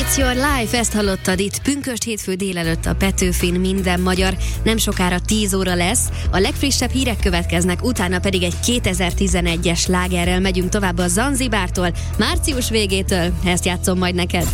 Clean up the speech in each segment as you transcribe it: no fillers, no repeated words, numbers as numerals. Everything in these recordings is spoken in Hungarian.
It's Your Life, ezt hallottad itt pünkösd hétfő délelőtt a Petőfin Minden Magyar. Nem sokára 10 óra lesz, a legfrissebb hírek következnek, utána pedig egy 2011-es slágerrel megyünk tovább a Zanzibártól, március végétől, ezt játszom majd neked.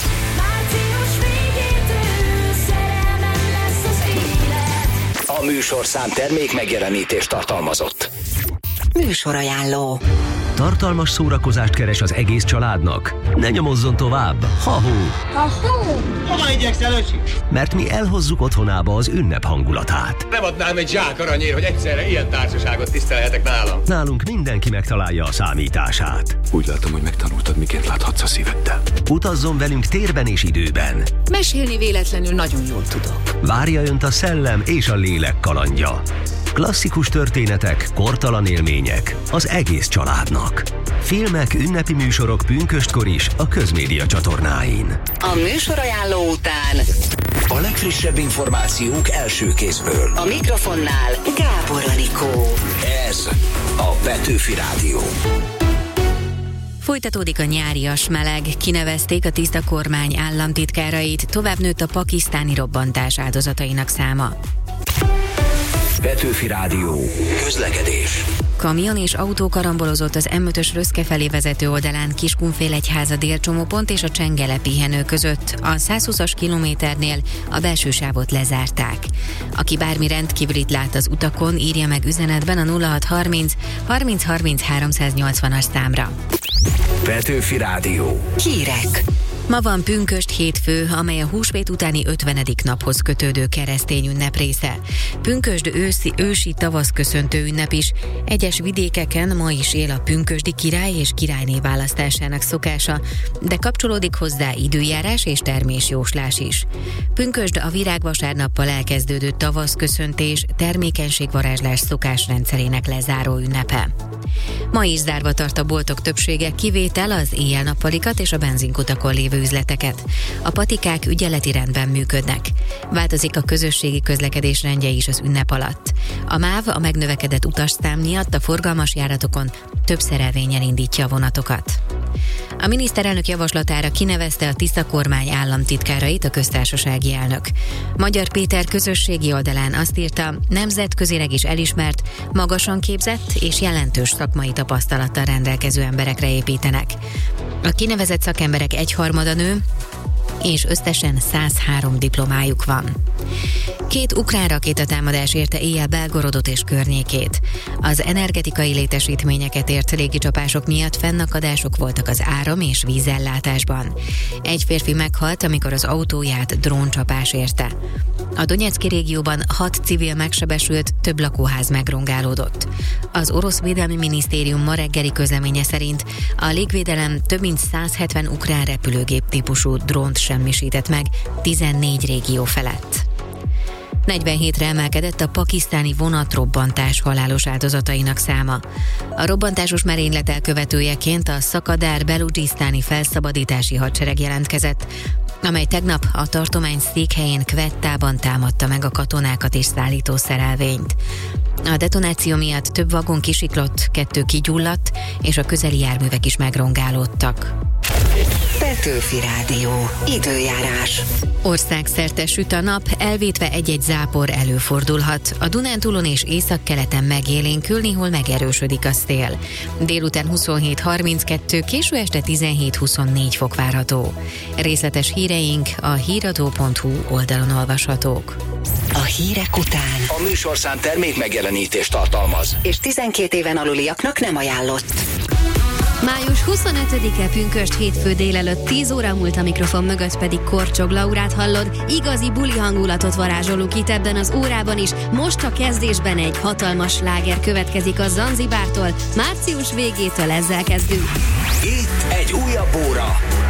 A műsorszám termék megjelenítést tartalmazott. Műsorajánló. Tartalmas szórakozást keres az egész családnak? Ne nyomozzon tovább, ha-hó! Hova igyekszel, öcsi? Mert mi elhozzuk otthonába az ünnep hangulatát. Nem adnám egy zsák aranyért, hogy egyszerre ilyen társaságot tisztelhetek nálam. Nálunk mindenki megtalálja a számítását. Úgy látom, hogy megtanultad, miként láthatsz a szíveddel. Utazzon velünk térben és időben. Mesélni véletlenül nagyon jól tudok. Várja önt a szellem és a lélek kalandja. Klasszikus történetek, kortalan élmények az egész családnak. Filmek, ünnepi műsorok pünköstkor is a Közmédia csatornáin. A műsorajánló után A legfrissebb információk első kézből. a mikrofonnál Gábor Anikó. Ez a Petőfi Rádió. Folytatódik a nyárias meleg, kinevezték a tiszta kormány államtitkárait, tovább nőtt a pakisztáni robbantás áldozatainak száma. Petőfi Rádió. Közlekedés. Kamion és autó karambolozott az M5-ös Röszke felé vezető oldalán Kiskunfélegyháza délcsomópont és a Csengele pihenő között. A 120-as kilométernél a belső sávot lezárták. Aki bármi rendkívülit lát az utakon, írja meg üzenetben a 0630 30 30 380-as számra. Petőfi Rádió. Hírek. Ma van pünkösd hétfő, amely a húsvét utáni 50. naphoz kötődő keresztény ünnep része. Pünkösd ősi tavaszköszöntő ünnep is. Egyes vidékeken ma is él a pünkösdi király és királyné választásának szokása, de kapcsolódik hozzá időjárás és termésjóslás is. Pünkösd a virágvasárnappal elkezdődő tavaszköszöntés, termékenységvarázslás szokásrendszerének lezáró ünnepe. Ma is zárva tart a boltok többsége, kivétel az éjjel-nappalikat és a benzinkutakon lévő üzleteket. A patikák ügyeleti rendben működnek. Változik a közösségi közlekedés rendje is az ünnep alatt. A MÁV a megnövekedett utasszám miatt a forgalmas járatokon több szerelvénnyel indítja a vonatokat. A miniszterelnök javaslatára kinevezte a tiszta kormány államtitkárait a köztársasági elnök. Magyar Péter közösségi oldalán azt írta, nemzetközileg is elismert, magasan képzett és jelentős szakmai tapasztalattal rendelkező emberekre építenek. A kinevezett szakemberek egyharmada nő, és összesen 103 diplomájuk van. 2 ukrán rakétatámadás érte éjjel Belgorodot és környékét. Az energetikai létesítményeket ért légicsapások miatt fennakadások voltak az áram- és vízellátásban. Egy férfi meghalt, amikor az autóját dróncsapás érte. A Donetszki régióban 6 civil megsebesült, több lakóház megrongálódott. Az orosz védelmi minisztérium ma reggeli közleménye szerint a légvédelem több mint 170 ukrán repülőgép típusú drónt semmisített meg 14 régió felett. 47-re emelkedett a pakisztáni vonatrobbantás halálos áldozatainak száma. A robbantásos merénylet elkövetőjeként a Szakadár beludzsisztáni felszabadítási hadsereg jelentkezett, amely tegnap a tartomány székhelyén Kvettában támadta meg a katonákat és szállító szerelvényt. A detonáció miatt több vagon kisiklott, 2 kigyulladt, és a közeli járművek is megrongálódtak. Petőfi Rádió. Időjárás. Országszerte süt a nap, elvétve egy-egy zápor előfordulhat. A Dunántúlon és északkeleten megélénkül, néhol megerősödik a szél. Délután 27-32, késő este 17-24 fok várható. Részletes híreink a hiradó.hu oldalon olvashatók. A hírek után. A műsorszám termék megjelenítést tartalmaz. És 12 éven aluliaknak nem ajánlott. Május 25-e pünkösd hétfő délelőtt 10 óra múlt, a mikrofon mögött pedig Korcsog Laurát hallod. Igazi buli hangulatot varázsolunk itt ebben az órában is. Most a kezdésben egy hatalmas sláger következik a Zanzibártól. Március végétől ezzel kezdünk. Itt egy újabb óra.